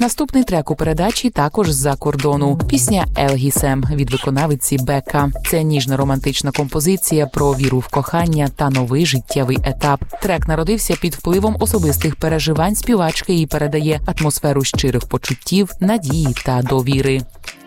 Наступний трек у передачі також з-за кордону. Пісня «Елгісем» від виконавиці Бека. Це ніжна романтична композиція про віру в кохання та новий життєвий етап. Трек народився під впливом особистих переживань співачки і передає атмосферу щирих почуттів, надії та довіри.